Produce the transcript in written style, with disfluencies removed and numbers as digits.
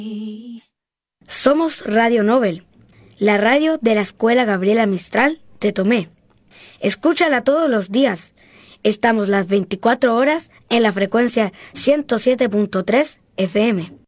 Somos Radio Nobel, la radio de la Escuela Gabriela Mistral de Tomé. Escúchala todos los días. Estamos las 24 horas en la frecuencia 107.3 FM.